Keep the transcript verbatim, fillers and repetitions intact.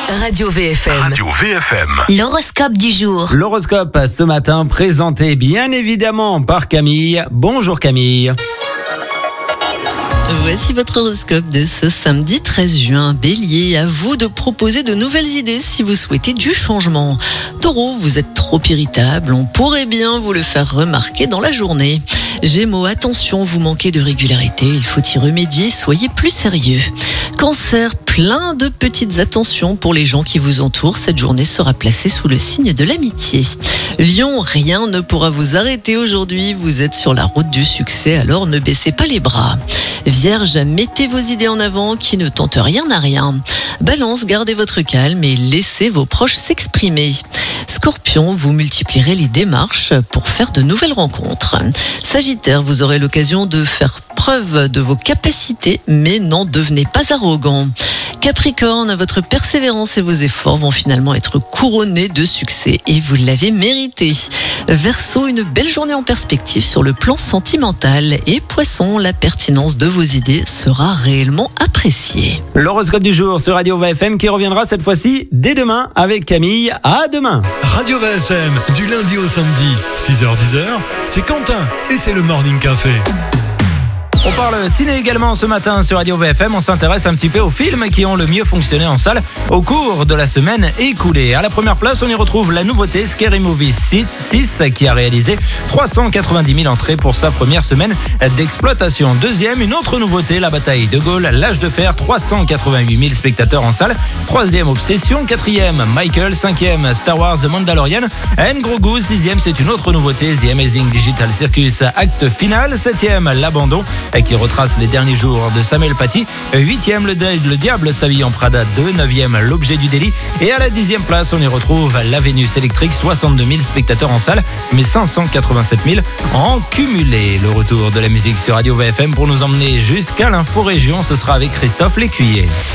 Radio V F M. Radio V F M. L'horoscope du jour. L'horoscope ce matin présenté bien évidemment par Camille. Bonjour Camille. Voici votre horoscope de ce samedi treize juin. Bélier, à vous de proposer de nouvelles idées si vous souhaitez du changement. Taureau, vous êtes trop irritable, on pourrait bien vous le faire remarquer dans la journée. Gémeaux, attention, vous manquez de régularité, il faut y remédier, soyez plus sérieux. Cancer, plein de petites attentions pour les gens qui vous entourent. Cette journée sera placée sous le signe de l'amitié. Lion, rien ne pourra vous arrêter aujourd'hui. Vous êtes sur la route du succès, alors ne baissez pas les bras. Vierge, mettez vos idées en avant qui ne tentent rien à rien. Balance, gardez votre calme et laissez vos proches s'exprimer. Scorpion, vous multiplierez les démarches pour faire de nouvelles rencontres. Sagittaire, vous aurez l'occasion de faire preuve de vos capacités, mais n'en devenez pas arrogant. Capricorne, votre persévérance et vos efforts vont finalement être couronnés de succès et vous l'avez mérité. Verseau, une belle journée en perspective sur le plan sentimental. Et Poisson, la pertinence de vos idées sera réellement appréciée. L'horoscope du jour sur Radio V F M qui reviendra cette fois-ci dès demain avec Camille. À demain. Radio V F M, du lundi au samedi, six heures dix heures, c'est Quentin et c'est le Morning Café. On parle ciné également ce matin sur Radio V F M. On s'intéresse un petit peu aux films qui ont le mieux fonctionné en salle au cours de la semaine écoulée. À la première place, on y retrouve la nouveauté Scary Movie six qui a réalisé trois cent quatre-vingt-dix mille entrées pour sa première semaine d'exploitation. Deuxième, une autre nouveauté, La Bataille de Gaulle, L'Âge de Fer, trois cent quatre-vingt-huit mille spectateurs en salle. Troisième, Obsession. Quatrième, Michael. Cinquième, Star Wars The Mandalorian. And Grogu. Sixième, c'est une autre nouveauté, The Amazing Digital Circus, acte final. Septième, L'Abandon, qui retrace les derniers jours de Samuel Paty. Huitième, le, le Diable s'habille en Prada deux. Neuvième, L'Objet du délit. Et à la dixième place, on y retrouve La Vénus électrique, soixante-deux mille spectateurs en salle, mais cinq cent quatre-vingt-sept mille en cumulé. Le retour de la musique sur Radio V F M pour nous emmener jusqu'à l'info région, ce sera avec Christophe Lécuyer.